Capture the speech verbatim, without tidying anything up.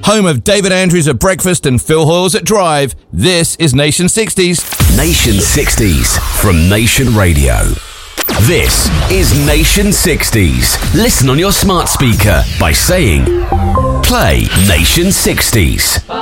Home of David Andrews at breakfast and Phil Hoyles at drive, this is Nation sixties. Nation sixties from Nation Radio. This is Nation sixties. Listen on your smart speaker by saying, play Nation sixties.